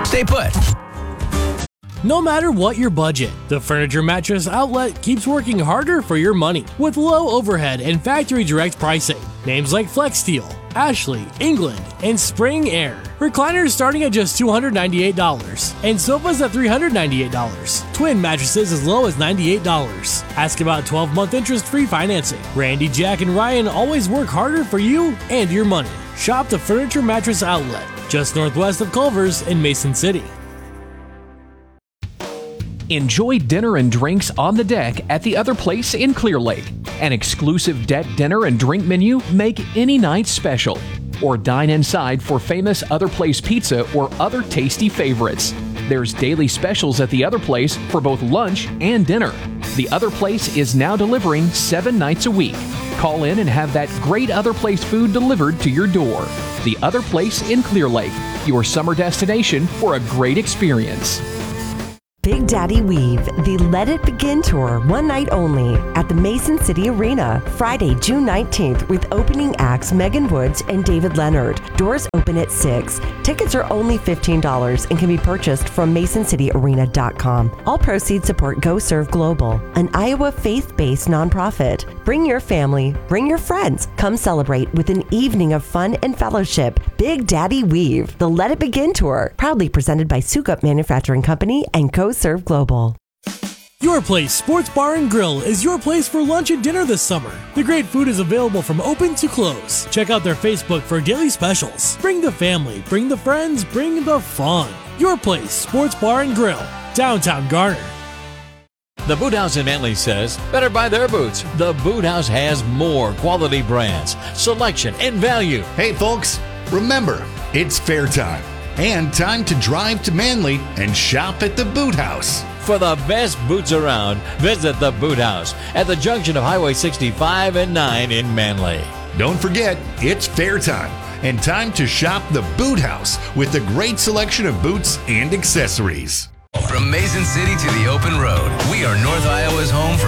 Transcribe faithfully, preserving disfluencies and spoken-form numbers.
Stay put. No matter what your budget, the Furniture Mattress Outlet keeps working harder for your money with low overhead and factory direct pricing. Names like FlexSteel, Ashley, England, and Spring Air. Recliners starting at just two hundred ninety-eight dollars and sofas at three hundred ninety-eight dollars. Twin mattresses as low as ninety-eight dollars. Ask about twelve-month interest-free financing. Randy, Jack, and Ryan always work harder for you and your money. Shop the Furniture Mattress Outlet, just northwest of Culver's in Mason City. Enjoy dinner and drinks on the deck at the Other Place in Clear Lake. An exclusive deck dinner and drink menu make any night special. Or dine inside for famous Other Place pizza or other tasty favorites. There's daily specials at the Other Place for both lunch and dinner. The Other Place is now delivering seven nights a week. Call in and have that great Other Place food delivered to your door. The Other Place in Clear Lake, your summer destination for a great experience. Big Daddy Weave, the Let It Begin Tour, one night only at the Mason City Arena, Friday, June nineteenth, with opening acts Megan Woods and David Leonard. Doors open at six. Tickets are only fifteen dollars and can be purchased from mason city arena dot com. All proceeds support Go Serve Global, an Iowa faith-based nonprofit. Bring your family, bring your friends. Come celebrate with an evening of fun and fellowship. Big Daddy Weave, the Let It Begin Tour, proudly presented by Sukup Manufacturing Company and Go Serve Global. Your Place Sports Bar and Grill is your place for lunch and dinner this summer. The great food is available from open to close. Check out their Facebook for daily specials. Bring the family, bring the friends, bring the fun. Your Place Sports Bar and Grill, downtown Garner. The Boot House in Manly says, better buy their boots. The Boot House has more quality brands, selection, and value. Hey folks, remember, it's fair time and time to drive to Manly and shop at the Boot House. For the best boots around, visit the Boot House at the junction of Highway sixty-five and nine in Manly. Don't forget, it's fair time and time to shop the Boot House with a great selection of boots and accessories. From Mason City to the open road, we are North Iowa's home for